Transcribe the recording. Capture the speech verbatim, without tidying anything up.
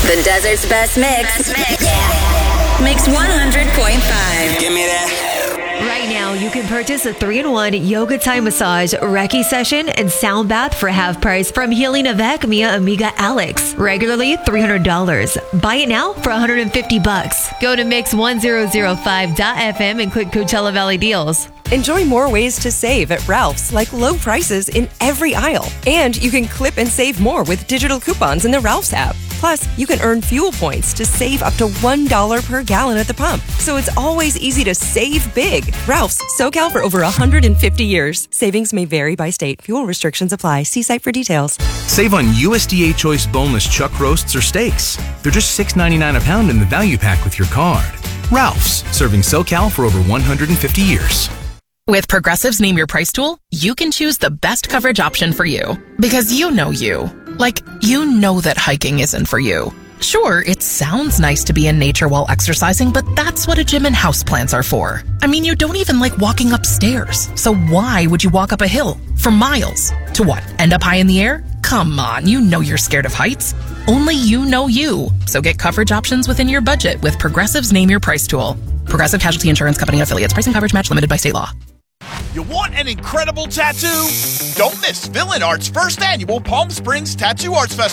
The desert's best mix. Best mix. Yeah. Mix one hundred point five. Give me that. Right now, you can purchase a three in one yoga Thai massage, Reiki session, and sound bath for half price from Healing Avec Mia Amiga Alex. Regularly three hundred dollars. Buy it now for one hundred fifty bucks. Go to mix one thousand five dot f m and click Coachella Valley Deals. Enjoy more ways to save at Ralph's, like low prices in every aisle. And you can clip and save more with digital coupons in the Ralph's app. Plus, you can earn fuel points to save up to one dollar per gallon at the pump. So it's always easy to save big. Ralph's, SoCal for over one hundred fifty years. Savings may vary by state. Fuel restrictions apply. See site for details. Save on U S D A Choice boneless chuck roasts or steaks. They're just six ninety-nine a pound in the value pack with your card. Ralph's, serving SoCal for over one hundred fifty years. With Progressive's Name Your Price tool, you can choose the best coverage option for you. Because you know you. Like, you know that hiking isn't for you. Sure, it sounds nice to be in nature while exercising, but that's what a gym and houseplants are for. I mean, you don't even like walking upstairs. So why would you walk up a hill for miles? To what, end up high in the air? Come on, you know you're scared of heights. Only you know you. So get coverage options within your budget with Progressive's Name Your Price tool. Progressive Casualty Insurance Company and Affiliates. Price and coverage match limited by state law. You want an incredible tattoo? Don't miss Villain Art's first annual Palm Springs Tattoo Arts Festival.